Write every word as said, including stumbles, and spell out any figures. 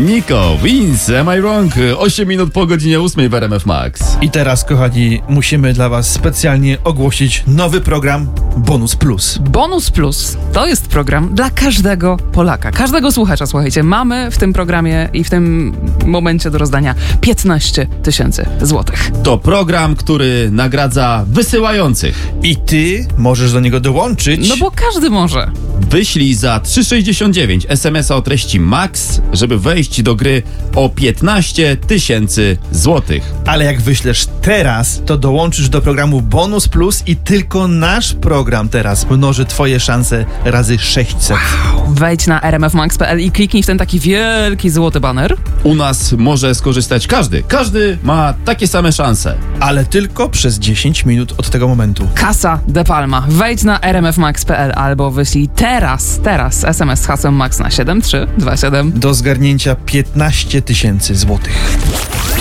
Nico, Vince, Am I Wrong? osiem minut po godzinie ósmej w R M F Max. I teraz, kochani, musimy dla was specjalnie ogłosić nowy program Bonus Plus. Bonus Plus to jest program dla każdego Polaka, każdego słuchacza, słuchajcie. Mamy w tym programie i w tym momencie do rozdania piętnaście tysięcy złotych. To program, który nagradza wysyłających. I ty możesz do niego dołączyć. No bo każdy może. Wyślij za trzy sześćdziesiąt dziewięć es em es a o treści MAX, żeby wejść do gry o piętnaście tysięcy złotych. Ale jak wyślesz teraz, to dołączysz do programu Bonus Plus i tylko nasz program teraz mnoży twoje szanse razy sześćset. Wejdź na r m f max kropka p l i kliknij w ten taki wielki złoty baner. U nas może skorzystać każdy. Każdy ma takie same szanse. Ale tylko przez dziesięć minut od tego momentu. Casa de Palma. Wejdź na r m f max kropka p l albo wyślij teraz, teraz es em es z hasłem MAX na siedem trzy dwa siedem. Do zgarnięcia piętnaście tysięcy złotych.